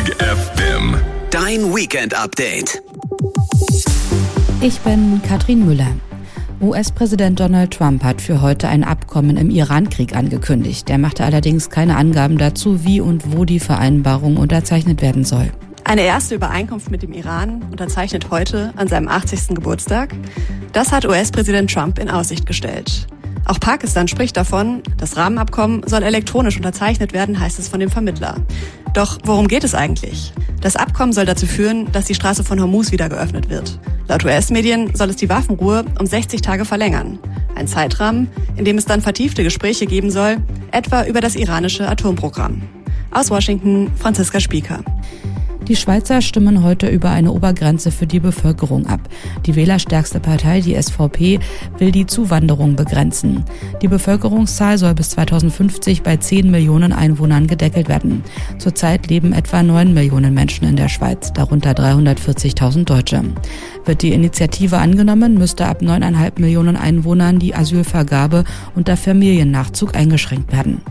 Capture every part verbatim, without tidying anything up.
Big F M. Dein Weekend-Update. Ich bin Katrin Müller. U S-Präsident Donald Trump hat für heute ein Abkommen im Iran-Krieg angekündigt. Er machte allerdings keine Angaben dazu, wie und wo die Vereinbarung unterzeichnet werden soll. Eine erste Übereinkunft mit dem Iran unterzeichnet heute an seinem achtzigsten Geburtstag. Das hat U S-Präsident Trump in Aussicht gestellt. Auch Pakistan spricht davon, das Rahmenabkommen soll elektronisch unterzeichnet werden, heißt es von dem Vermittler. Doch worum geht es eigentlich? Das Abkommen soll dazu führen, dass die Straße von Hormuz wieder geöffnet wird. Laut U S-Medien soll es die Waffenruhe um sechzig Tage verlängern. Ein Zeitrahmen, in dem es dann vertiefte Gespräche geben soll, etwa über das iranische Atomprogramm. Aus Washington, Franziska Spieker. Die Schweizer stimmen heute über eine Obergrenze für die Bevölkerung ab. Die wählerstärkste Partei, die S V P, will die Zuwanderung begrenzen. Die Bevölkerungszahl soll bis zweitausendfünfzig bei zehn Millionen Einwohnern gedeckelt werden. Zurzeit leben etwa neun Millionen Menschen in der Schweiz, darunter dreihundertvierzigtausend Deutsche. Wird die Initiative angenommen, müsste ab neun Komma fünf Millionen Einwohnern die Asylvergabe unter Familiennachzug eingeschränkt werden.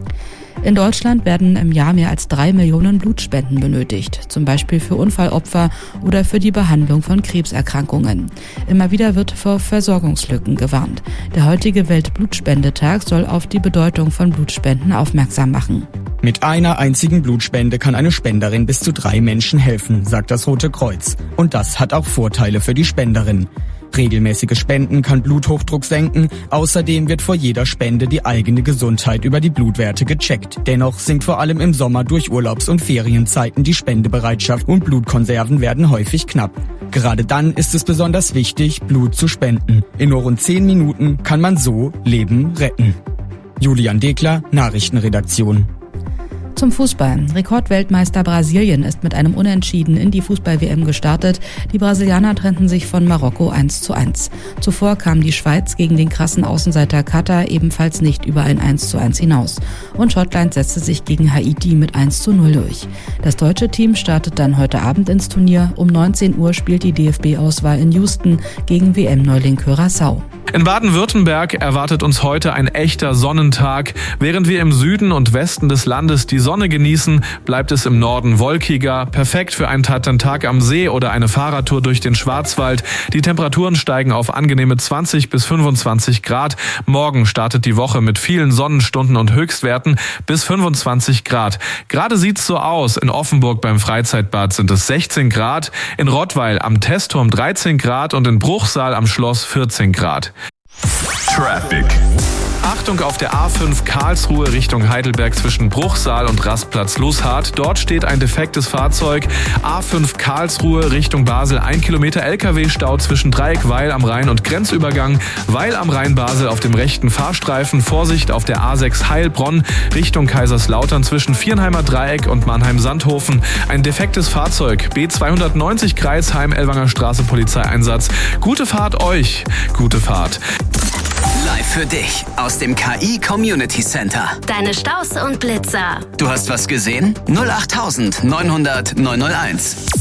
In Deutschland werden im Jahr mehr als drei Millionen Blutspenden benötigt, zum Beispiel für Unfallopfer oder für die Behandlung von Krebserkrankungen. Immer wieder wird vor Versorgungslücken gewarnt. Der heutige Weltblutspendetag soll auf die Bedeutung von Blutspenden aufmerksam machen. Mit einer einzigen Blutspende kann eine Spenderin bis zu drei Menschen helfen, sagt das Rote Kreuz. Und das hat auch Vorteile für die Spenderin. Regelmäßige Spenden kann Bluthochdruck senken. Außerdem wird vor jeder Spende die eigene Gesundheit über die Blutwerte gecheckt. Dennoch sinkt vor allem im Sommer durch Urlaubs- und Ferienzeiten die Spendebereitschaft und Blutkonserven werden häufig knapp. Gerade dann ist es besonders wichtig, Blut zu spenden. In nur rund zehn Minuten kann man so Leben retten. Julian Dekler, Nachrichtenredaktion. Zum Fußball. Rekordweltmeister Brasilien ist mit einem Unentschieden in die Fußball-W M gestartet. Die Brasilianer trennten sich von Marokko eins zu eins. Zuvor kam die Schweiz gegen den krassen Außenseiter Katar ebenfalls nicht über ein eins zu eins hinaus. Und Schottland setzte sich gegen Haiti mit eins zu null durch. Das deutsche Team startet dann heute Abend ins Turnier. Um neunzehn Uhr spielt die D F B-Auswahl in Houston gegen W M-Neuling Curaçao. In Baden-Württemberg erwartet uns heute ein echter Sonnentag. Während wir im Süden und Westen des Landes die Sonne genießen, bleibt es im Norden wolkiger. Perfekt für einen Tag am See oder eine Fahrradtour durch den Schwarzwald. Die Temperaturen steigen auf angenehme zwanzig bis fünfundzwanzig Grad. Morgen startet die Woche mit vielen Sonnenstunden und Höchstwerten bis fünfundzwanzig Grad. Gerade sieht's so aus. In Offenburg beim Freizeitbad sind es sechzehn Grad, in Rottweil am Testturm dreizehn Grad und in Bruchsal am Schloss vierzehn Grad. Traffic. Achtung auf der A fünf Karlsruhe Richtung Heidelberg zwischen Bruchsal und Rastplatz Lußhardt. Dort steht ein defektes Fahrzeug. A fünf Karlsruhe Richtung Basel. Ein Kilometer L K W-Stau zwischen Dreieck Weil am Rhein und Grenzübergang. Weil am Rhein Basel auf dem rechten Fahrstreifen. Vorsicht auf der A sechs Heilbronn Richtung Kaiserslautern zwischen Vierenheimer Dreieck und Mannheim-Sandhofen. Ein defektes Fahrzeug. B zweihundertneunzig Kreisheim Ellwanger Straße Polizeieinsatz. Gute Fahrt euch. Gute Fahrt. Live für dich aus dem K I Community Center. Deine Staus und Blitzer. Du hast was gesehen? null acht neun null null neun null eins.